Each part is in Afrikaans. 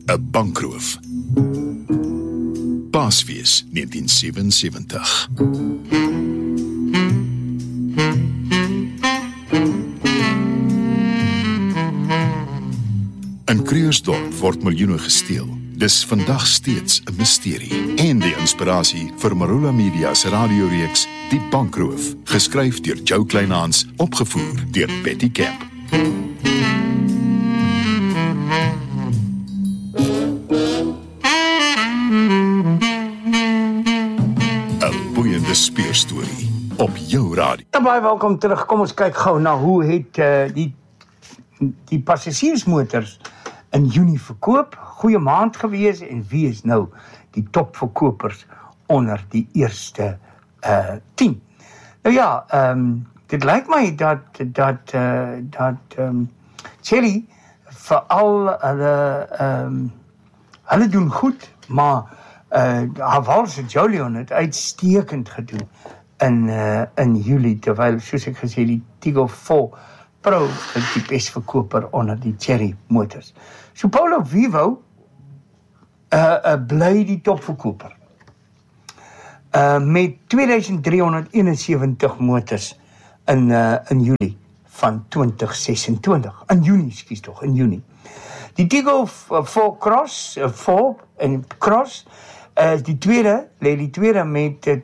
'n bankroof. Paasfees 1977. In Krugersdorp word miljoene gesteel. Dis vandag steeds 'n misterie. En die inspirasie vir Marula Media se radioreeks Die Bankroof, geskryf deur Joe Kleinhans, opgevoer deur Betty Kemp. 'n boeiende speurstorie op jou radio. Ja, baie welkom terug. Kom ons kyk gou na hoe het die passasiersmotors in Junie verkoop. Goeie maand gewees en wie is nou die topverkopers onder die eerste 10? Nou ja, dit lyk my dat Chery veral hulle doen goed, maar Haval se Jolion het uitstekend gedoen in Julie, terwyl soos ek gesê die Tiggo 4 Pro is die bestverkoper onder die Chery motors. So Polo Vivo bly die topverkoper. Met 2371 motors in Julie van 2026. In Junie. Die Tiggo 4 Cross, 4 en Cross, die tweede met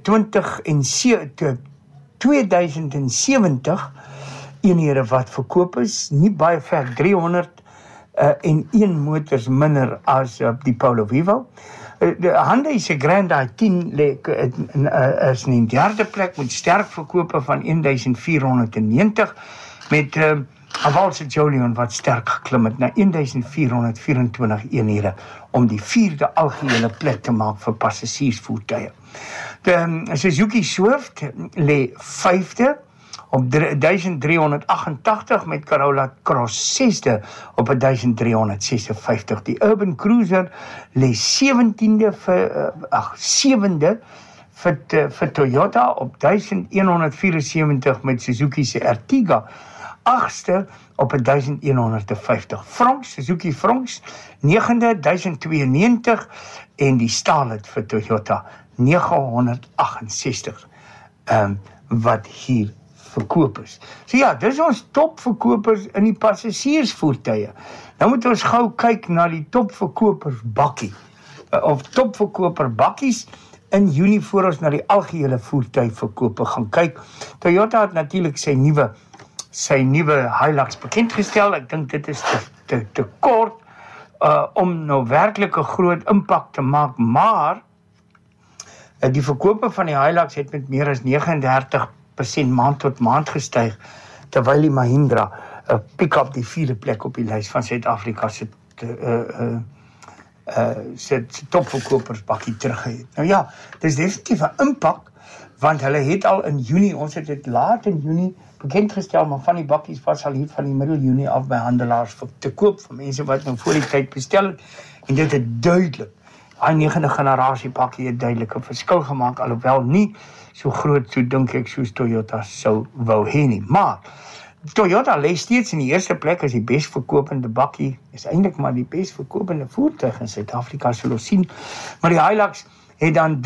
2070 eenhede wat verkoop is, nie baie ver, 301 motors minder as die Polo Vivo. De Hyundai se Grand i10 is in die derde plek met sterk verkope van 1490 met Haval se Jolion wat sterk geklim het na 1424 eenhede om die vierde algehele plek te maak vir passasiersvoertuie. De Suzuki Swift lê vyfde op 1388 met Corolla Cross 6de op 1356. Die Urban Cruiser lê 7de vir Toyota op 1174 met Suzuki se Ertiga 8ste op 1150. Suzuki Fronx 9de 1092 en die Starlet vir Toyota 968 wat hier verkoop is. So ja, dis ons topverkopers in die passasiersvoertuie. Nou moet ons gou kyk na die topverkopers bakkie, of topverkoper bakkies in Junie voor ons na die algehele voertuigverkope gaan kyk. Toyota het natuurlik sy nuwe Hilux bekendgestel. Ek dink dit is te kort om nou werklik 'n groot impak te maak, maar die verkope van die Hilux het met meer as 39% maand tot maand gestyg, terwyl die Mahindra pick-up die vierde plek op die lys van Suid-Afrika se topverkopers bakkie teruggehet. Nou ja, dit is definitief 'n impak, want hulle het al in Junie, ons het dit laat in Junie bekendgestel, maar van die bakkies was al hier van die middel Junie af by handelaars te koop, vir mense wat nou voor die tyd bestel het, en dit het duidelik, die 9de generasie bakkie het duidelik 'n verskil gemaak, alhoewel nie so groot, so dink ek, soos Toyota sou wou hê nie. Maar Toyota lê steeds in die eerste plek as die best verkopende bakkie, is eintlik maar die best verkopende voertuig in Suid-Afrika, sal ons sien. Maar die Hilux het dan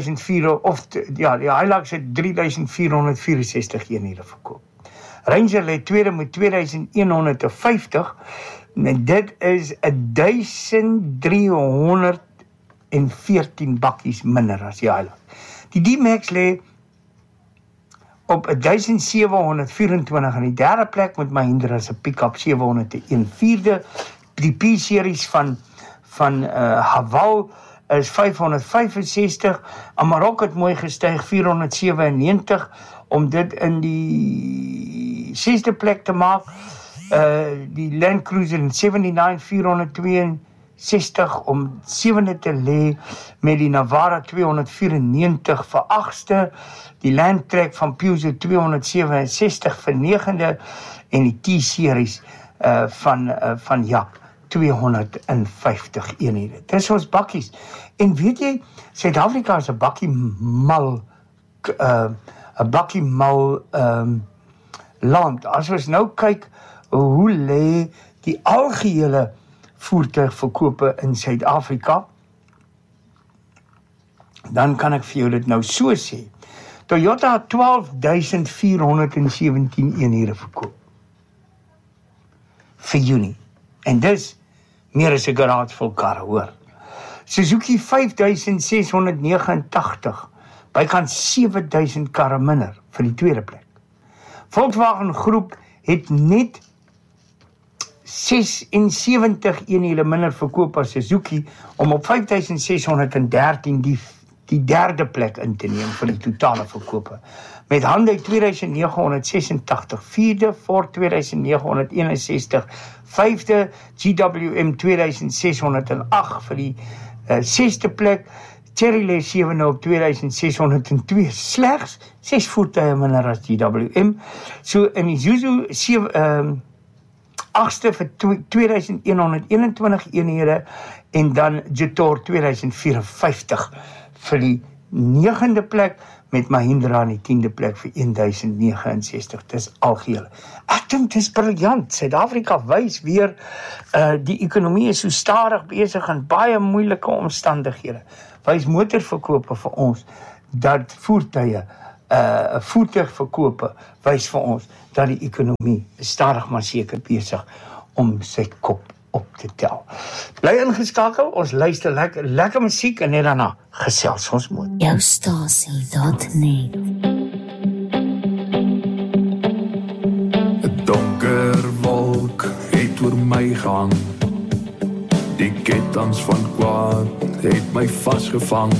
3464 eenhede verkoop. Ranger lê tweede met 2150, en dit is 1314 bakkies minder as die Hilux. Die D-Max lê op 1724 in die derde plek met Mahindra se pick-up 701 Die P-series van Haval is 565. Amarok het mooi gestyg 497 om dit in die 6de plek te maak. Die Land Cruiser in 79 462 om 7de te lê met die Navara 294 vir 8ste, die Landtrek van Peugeot 267 vir 9de en die T-series van Jak 250 eenhede. Dis ons bakkies. En weet jy, Suid-Afrika is 'n bakkie-mal land. As ons nou kyk hoe lê die algehele voertuigverkope in Suid-Afrika, dan kan ek vir jou dit nou so sê. Toyota het 12.417 eenhede verkoop vir Junie. En dis meer as 'n garage vol karre, hoor. Suzuki 5.689, bykans 7.000 karre minder vir die tweede plek. Volkswagen Groep het net 76 eenhede minder verkoop as Suzuki om op 5.613 die derde plek in te neem vir die totale verkope. Met Hyundai 2.986, vierde Ford 2.961, vyfde GWM 2.608 vir die sesde plek, Chevrolet 7 op 2.602, slegs 6 voertuie minder as GWM. So in Isuzu 8ste vir 2.121 eenhede en dan Jetor 2.054 vir die 9de plek, met Mahindra in die 10de plek vir 1.069. Dis algeheel. Ek dink dis briljant. Suid-Afrika wys weer die ekonomie is so stadig besig in baie moeilike omstandighede. Wys motorverkope vir ons dat voertuigverkope wys vir ons dat die ekonomie stadig maar seker besig om sy kop op te tel. Bly ingeskakel, ons luister lekker musiek en net daarna gesels ons mooi. Jou stasie.net. 'n donker wolk het oor my gehang. Die ketTINGS van kwaad het my vasgevang.